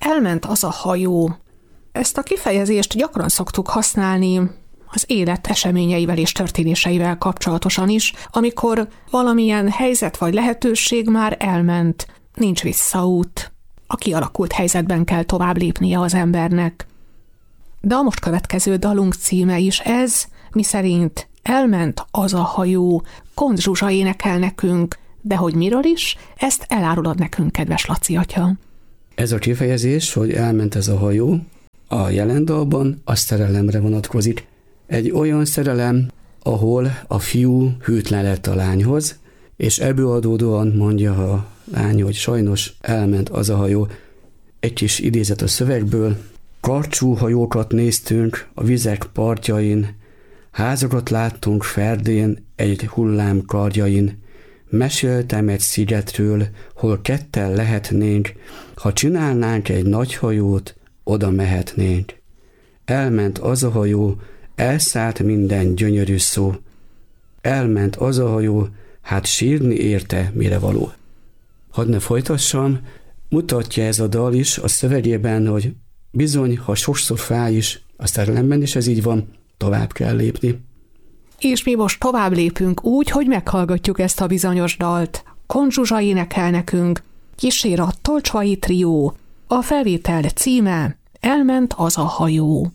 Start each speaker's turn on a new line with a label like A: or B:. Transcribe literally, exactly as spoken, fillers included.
A: elment az a hajó. Ezt a kifejezést gyakran szoktuk használni az élet eseményeivel és történéseivel kapcsolatosan is, amikor valamilyen helyzet vagy lehetőség már elment, nincs visszaút. A kialakult helyzetben kell tovább lépnie az embernek. De a most következő dalunk címe is ez, miszerint elment az a hajó, Kont Zsuzsa énekel nekünk, de hogy miről is, ezt elárulod nekünk, kedves Laci atya.
B: Ez a kifejezés, hogy elment ez a hajó, a jelen dalban a szerelemre vonatkozik. Egy olyan szerelem, ahol a fiú hűtlen lett a lányhoz, és ebből adódóan mondja a lány, hogy sajnos elment az a hajó. Egy kis idézet a szövegből. Karcsú hajókat néztünk a vizek partjain, házakat láttunk ferdén egy hullám kardjain. Meséltem egy szigetről, hol ketten lehetnénk, ha csinálnánk egy nagy hajót, oda mehetnénk. Elment az a hajó, elszállt minden gyönyörű szó. Elment az a hajó, hát sírni érte mire való. Hadd ne folytassam, mutatja ez a dal is a szövegében, hogy bizony, ha sokszor fáj is, a szerelemben is ez így van, tovább kell lépni.
A: És mi most tovább lépünk úgy, hogy meghallgatjuk ezt a bizonyos dalt. Kont Zsuzsa énekel nekünk, kísér a Tolcsvai Trió, a felvétel címe Elment az a hajó.